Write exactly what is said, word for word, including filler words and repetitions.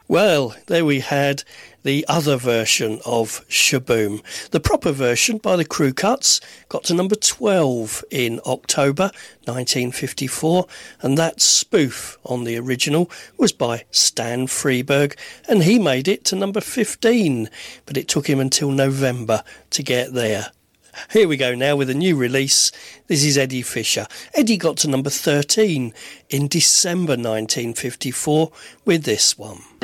Well, there we had the other version of Shaboom. The proper version by the Crew Cuts got to number twelve in October nineteen fifty-four, and that spoof on the original was by Stan Freberg, and he made it to number fifteen, but it took him until November to get there. Here we go now with a new release. This is Eddie Fisher. Eddie got to number thirteen in December nineteen fifty-four with this one.